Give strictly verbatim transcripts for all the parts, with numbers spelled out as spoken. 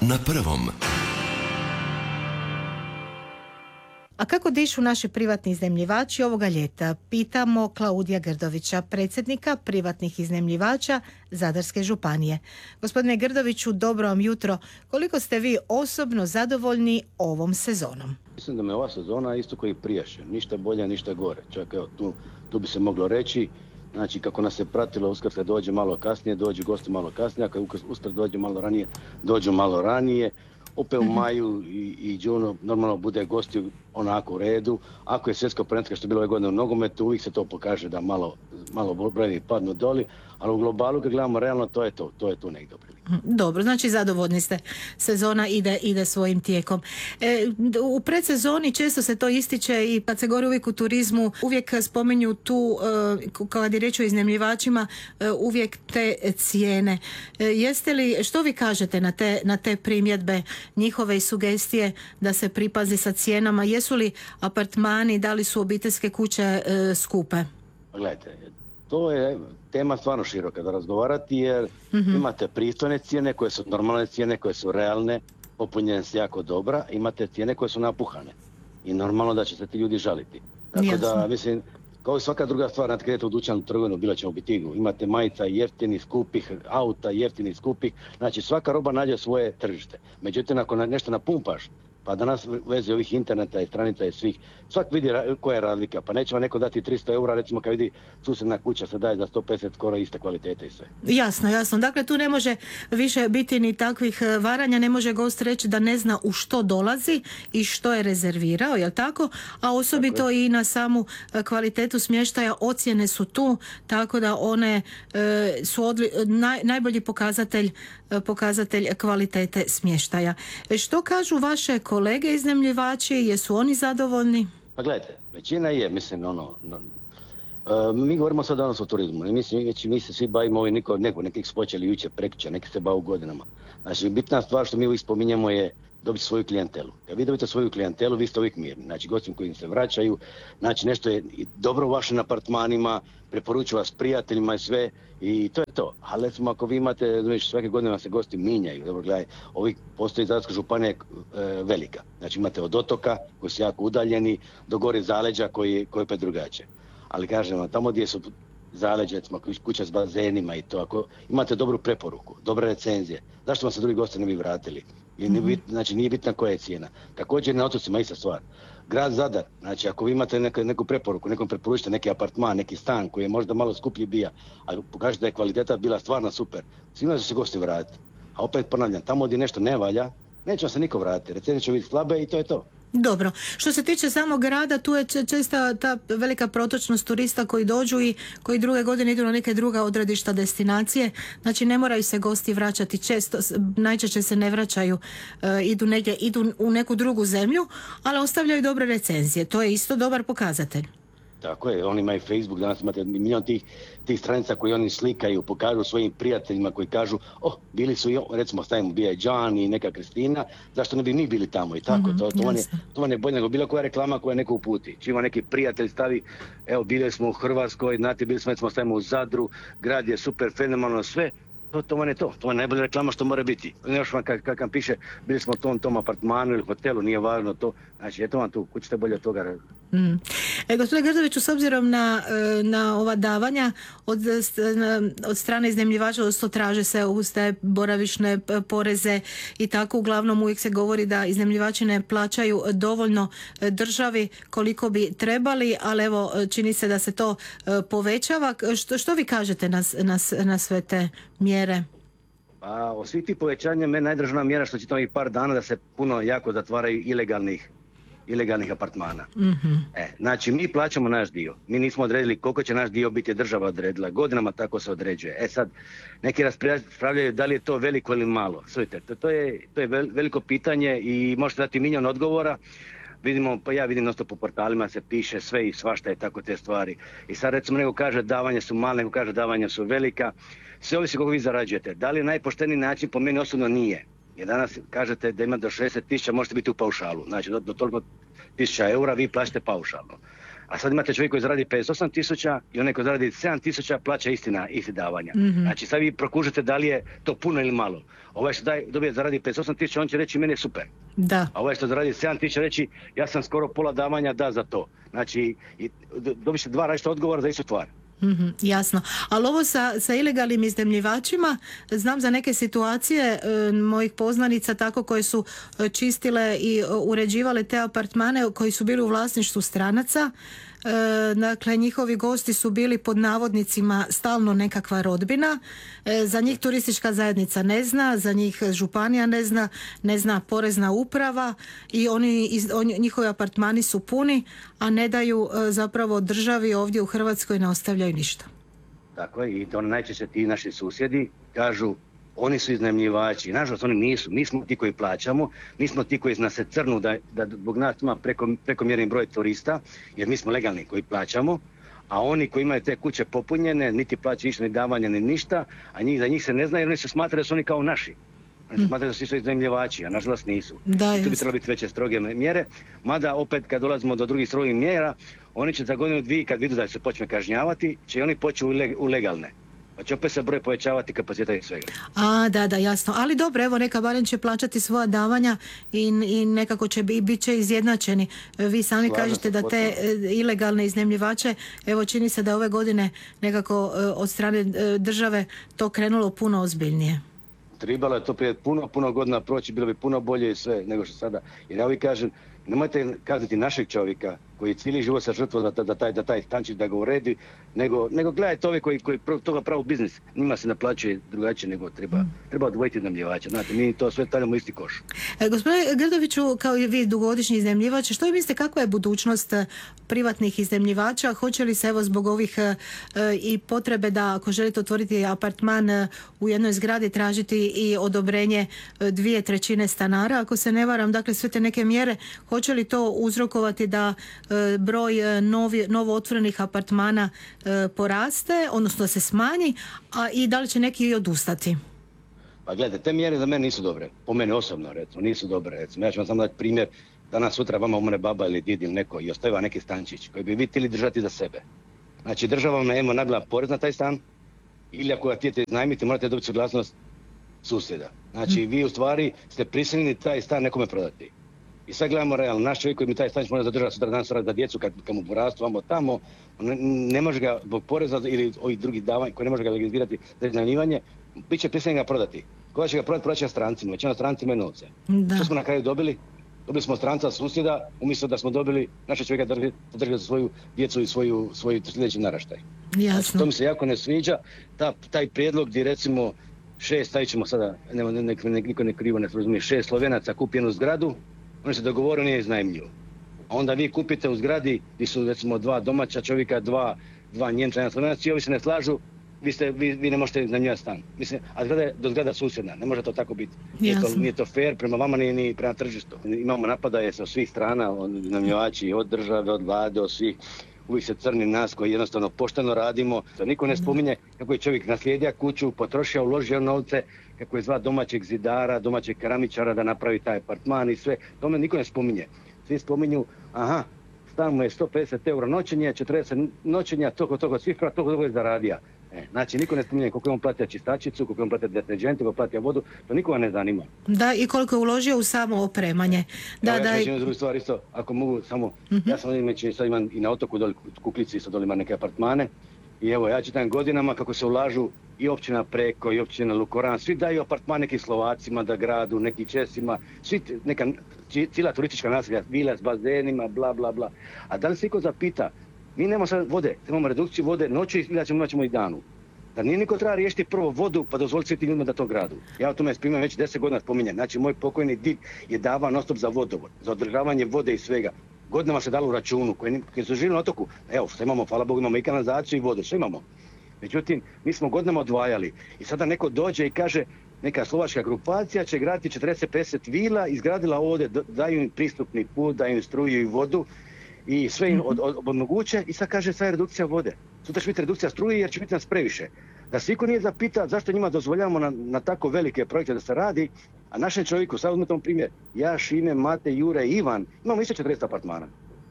na prvom. A kako dišu naši privatni iznajmljivači ovoga ljeta? Pitamo Klaudija Grdovića, predsjednika privatnih iznajmljivača Zadarske županije. Gospodine Grdoviću, dobro vam jutro. Koliko ste vi osobno zadovoljni ovom sezonom? Mislim da me ova sezona isto koji prijašnja. Ništa bolje, ništa gore. Čak evo, tu, tu bi se moglo reći. Znači, kako nas se pratilo, Uskrs dođe malo kasnije, dođe gosti malo kasnije, ako Uskrs dođe malo ranije, dođu malo ranije. Opet u maju i, i džunu normalno bude gosti onako u redu. Ako je svjetsko prvenstvo što je bilo ove godine u nogometu, uvijek se to pokaže da malo, malo brojevi padnu doli, ali u globalu kad gledamo realno, to je to, to je tu negdje prilike. Dobro, znači zadovoljni ste. Sezona ide, ide svojim tijekom. E, u predsezoni često se to ističe i kad se govori uvijek u turizmu, uvijek spominju tu, e, kad je riječ o iznajmljivačima, e, uvijek te cijene. E, jeste li, što vi kažete na te, na te primjedbe njihove i sugestije da se pripazi sa cijenama? Jesu li apartmani, da li su obiteljske kuće e, skupe? Gledajte, to je tema stvarno široka da razgovarati jer mm-hmm. imate pristojne cijene koje su normalne cijene, koje su realne, popunjenost jako dobra, imate cijene koje su napuhane i normalno da će se ti ljudi žaliti. Tako Jasno. da, mislim, kao i svaka druga stvar, znate kad idete u dućanu, trgovinu, bilo ćemo u bitigu, imate majica jeftinih, skupih, auta jeftinih, skupih, znači svaka roba nađe svoje tržište. Međutim, ako nešto napumpaš, pa danas vezi ovih interneta i stranica i svih, svak vidi ra- koja je razlika, pa neće vam neko dati tristo eura, recimo kad vidi susjedna kuća se daje za sto pedeset skoro iste kvalitete i sve. Jasno, jasno, dakle tu ne može više biti ni takvih varanja, ne može gost reći da ne zna u što dolazi i što je rezervirao, jel tako? A osobito i na samu kvalitetu smještaja, ocjene su tu, tako da one e, su odli, naj, najbolji pokazatelj, pokazatelj kvalitete smještaja. E, što kažu vaše kolege iznajmljivači, jesu oni zadovoljni? Pa gledajte, većina je, mislim, ono, no, uh, mi govorimo sad danas o turizmu, mislim, mi, mi se svi bavimo ovaj niko, neko, nekih su počeli jučer, prekjučer, neki se bavu godinama. Znači, bitna stvar što mi uvijek spominjemo je dobiti svoju klijentelu. Kad vi dobite svoju klijentelu, vi ste uvijek mirni. Znači, gostima koji se vraćaju, znači nešto je dobro u vašim apartmanima, preporučuju vas prijateljima i sve, i to je to. Ali recimo ako vi imate, znači svake godine vam se gosti minjaju, dobro gledaj, ovih postoji Zadarska županija e, velika. Znači imate od otoka koji su jako udaljeni do gore zaleđa koji, koji je opet drugačije. Ali kažem vam, tamo gdje su zaleđe, recimo kuća s bazenima i to, ako imate dobru preporuku, dobre recenzije, zašto vam se drugi gosti ne bi vratili? I nije bit, znači nije bitna koja je cijena. Također na otocima ista stvar. Grad Zadar, znači ako vi imate neku, neku preporuku, nekom preporučite neki apartman, neki stan koji je možda malo skuplji bija, ali pokažete da je kvaliteta bila stvarno super, sigurno će se gosti vratiti. A opet ponavljam, tamo gdje nešto ne valja, neće vam se niko vratiti. Recenzije će biti slabe i to je to. Dobro. Što se tiče samog grada, tu je česta ta velika protočnost turista koji dođu i koji druge godine idu na neke druga odredišta destinacije. Znači ne moraju se gosti vraćati često, najčešće se ne vraćaju, uh, idu negdje, idu u neku drugu zemlju, ali ostavljaju dobre recenzije. To je isto dobar pokazatelj. Tako je, oni imaju Facebook, danas imate milijon tih, tih stranica koji oni slikaju, pokažu svojim prijateljima koji kažu, oh, bili su, recimo stavimo bija i Džan i neka Kristina, zašto ne bi mi bili tamo i tako, mm-hmm, to, to, vam je, to vam je bolje nego bilo koja reklama koja neko uputi. Čim neki prijatelj stavi, evo bili smo u Hrvatskoj, znate, bili smo, recimo stavimo u Zadru, grad je super, fenomenalno sve, to, to vam je to, to vam je najbolja reklama što mora biti. Još vam kad, kad, kad piše, bili smo u tom, tom apartmanu ili hotelu, nije važno to, znači eto vam tu, kućete bolje od toga. Mm. E, gospodine Grdoviću, s obzirom na, na ova davanja od, od strane iznajmljivača, odnosno traže se uz te boravišne poreze i tako, uglavnom uvijek se govori da iznajmljivači ne plaćaju dovoljno državi koliko bi trebali, ali evo čini se da se to povećava. Što, što vi kažete na, na, na sve te mjere? Pa od svih tih povećanja meni najdražna mjera što će to i par dana da se puno jako zatvaraju ilegalnih ilegalnih apartmana. Mm-hmm. E, znači mi plaćamo naš dio. Mi nismo odredili koliko će naš dio biti, država odredila. Godinama tako se određuje. E sad, neki raspravljaju da li je to veliko ili malo. Slujte, to, to je, to je veliko pitanje i možete dati milijon odgovora. Vidimo, pa ja vidim nosto po portalima se piše sve i svašta je tako te stvari. I sad recimo neko kaže davanja su male, neko kaže davanja su velika. Sve ovisi koliko vi zarađujete. Da li je najpošteniji način? Po meni osobno nije. Jer danas kažete da ima do šezdeset tisuća, možete biti u paušalu. Znači do, do toliko tisuća eura vi plaćate paušalno. A sad imate čovjek koji zaradi pedeset osam tisuća i onaj koji zaradi sedam tisuća plaća istina, isti davanja. Mm-hmm. Znači sad vi prokužite da li je to puno ili malo. Ovaj što daj, dobije zaradi pedeset osam tisuća, on će reći meni je super. Da. A ovaj što zaradi sedam tisuća reći ja sam skoro pola davanja da za to. Znači dobit će dva različita odgovora za istu stvar. Mm-hmm, jasno. Ali ovo sa, sa ilegalnim iznajmljivačima, znam za neke situacije e, mojih poznanica tako koje su e, čistile i e, uređivale te apartmane koji su bili u vlasništvu stranaca. E, dakle, njihovi gosti su bili pod navodnicima stalno nekakva rodbina. E, za njih turistička zajednica ne zna, za njih županija ne zna, ne zna porezna uprava i oni, iz, on, njihovi apartmani su puni, a ne daju e, zapravo državi ovdje u Hrvatskoj, ne ostavljaju ništa. Tako je, i to najčešće ti naši susjedi kažu oni su iznajmljivači. Nažalost, oni nisu. Mi smo ti koji plaćamo, mi smo ti koji nas se crnu da, da zbog nas ima preko, prekomjerni broj turista, jer mi smo legalni koji plaćamo, a oni koji imaju te kuće popunjene, niti plaćaju ništa, ni davanja, ni ništa, a njih, za njih se ne zna jer oni se smatraju da su oni kao naši. Oni se smatraju da su iznajmljivači, a nažalost nisu. Da, tu bi trebalo biti veće stroge mjere, mada opet kad dolazimo do drugih strogih mjera, oni će za godinu dvije kad vidu da se počne kažnjavati, će oni poći u legalne. Pa će opet se broj povećavati kapaciteta i svega. A, da, da, jasno. Ali dobro, evo, neka barem će plaćati svoja davanja i, i nekako će bi, bit će izjednačeni. Vi sami Slažem kažete da te potpuno. Ilegalne iznajmljivače, evo, čini se da ove godine nekako od strane države to krenulo puno ozbiljnije. Trebalo je to prije puno, puno godina proći, bilo bi puno bolje i sve nego što sada. Jer ja uvijek kažem, nemojte kazati našeg čovjeka koji cijeli život sa žrtvom da, da, taj, da taj stančić da ga uredi, nego, nego gledajte ove koji, koji toga pravu biznis. Njima se naplaćuje drugačije nego treba, mm. treba odvojiti iznajmljivača. Znate, mi to sve stavljamo u isti koš. E, gospodine Grdoviću, kao i vi dugogodišnji iznajmljivač, što vi mislite kakva je budućnost privatnih iznajmljivača? Hoće li se evo zbog ovih e, i potrebe da ako želite otvoriti apartman e, u jednoj zgradi tražiti i odobrenje e, dvije trećine stanara, ako se ne varam, dakle sve te neke mjere, hoće li to uzrokovati da e, broj novi, novo otvorenih apartmana e, poraste, odnosno se smanji, a i da li će neki i odustati? Pa gledajte, te mjere za mene nisu dobre. Po mene osobno, recimo, nisu dobre. Recimo, ja ću vam samo dati primjer. Danas sutra vama umre baba ili did ili neko i ostaviva neki stančić koji bi vi htjeli držati za sebe. Znači, država vam je nabila porez na taj stan ili ako ga htijete iznajmiti, morate dobiti suglasnost susjeda. Znači, vi u stvari ste prisiljeni taj stan nekome prodati. I sad gledamo realno, naš čovjek koji mi taj stan mora zadržati sutra dan za djecu kad, kad mu porastu vamo tamo, ne, ne može ga zbog poreza ili ovih drugih davanja koji ne može ga legalizirati za iznajmljivanje, bit će prisiljen ga prodati. Koga će ga prodati, prodat će strancima, većina stranci imaju novce. Da. Što smo na kraju dobili? Dobili smo stranca susjeda, umjesto da smo dobili naše čovjeka da drži za svoju djecu i svoju, svoju sljedeći naraštaj. Jasno. Znači, to mi se jako ne sviđa, ta, taj prijedlog gdje recimo šest, stavit ćemo sada, ne, ne, ne, ne, niko ne krivo ne razumije, šest Slovenaca kupi jednu zgradu, oni se dogovore, nije iznajmljivo. A onda vi kupite u zgradi gdje su recimo dva domaća čovjeka, dva, dva Njemca, jedan Slovenac i ovi se ne slažu, vi, ste, vi, vi ne možete iznajmljivati stan. Mislim, a zgrada je do zgrada susjedna, ne može to tako biti. Nije to, nije to fair prema vama ni, ni prema tržištu. Imamo napadaje sa svih strana, od iznajmljivači, od države, od vlade, od svih. Uvijek se crni nas koji jednostavno pošteno radimo. Da niko ne spominje kako je čovjek naslijedio kuću, potrošio, uložio novce, kako je zva domaćeg zidara, domaćeg keramičara da napravi taj apartman i sve. Tome niko ne spominje. Svi spominju, aha, stan mu je sto pedeset eura noćenje, četrdeset noćenja, toliko, toliko cifra, toliko, toliko je zaradio. E, znači, niko ne spominje koliko je on platio čistačicu, koliko je on platio deterđente, koliko je platio vodu, to nikoga ne zanima. Da, i koliko je uložio u samo opremanje. Da, Evo, ja da, ću jednu drugu stvar isto, ako mogu samo, uh-huh. ja sam ovdje, sad imam i na otoku doli, Kukljici isto doli ima neke apartmane i evo, ja čitam godinama kako se ulažu i općina Preko i općina Lukoran, svi daju apartman nekim Slovacima da gradu, nekim Česima, svi neka, cijela turistička naselja, vila s bazenima, bla, bla, bla. A da li se iko zapita, mi nemamo sad vode, imamo redukciju vode noću i imat ćemo i danu. Da nije niko treba riješiti prvo vodu pa dozvoliti svi tim ljudima da to gradu. Ja o tome spominem već deset godina spominjem. Znači moj pokojni did je davao non stop za vodovod, za održavanje vode i svega. Godinama se dalo u računu koji, koji su živjeli na otoku. Evo što imamo, hvala Bogu, imamo i kanalizaciju i vodu, sve imamo. Međutim, mi smo godinama odvajali i sada neko dođe i kaže neka slovačka grupacija će graditi četrdeset pedeset vila, izgradila ovdje, daju im pristupni put, daju im struju i vodu i sve im od, od, odmoguće i sad kaže sad je redukcija vode. Sutra će biti redukcija struje jer će biti nas previše. Da se niko nije zapita zašto njima dozvoljavamo na, na tako velike projekte da se radi, a našem čovjeku, sad uzmemo primjer, ja, Šime, Mate, Jure i Ivan, imamo isto četrdeset apartmana.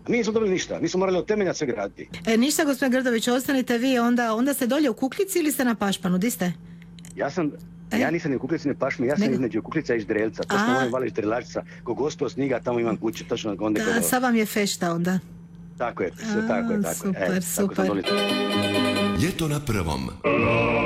Mi nismo dobili ništa, mi smo morali od temelja sve graditi. E, ništa, gospodin Grdović, ostanite vi, onda, onda ste dolje u Kukljici ili ste na Pašpanu, di ste? Ja sam, E? ja nisam ni u Kukljici ni Pašmi, ja sam Nego? između Kukljica i Ždrelca, to smo moji vali Ždrelačica, ko gosto sniga, tamo imam kuću, točno onda Da, sad vam je fešta onda. Tako je, sve tako je, tako je. Super, E, super. tako sam doli. Ljeto na prvom.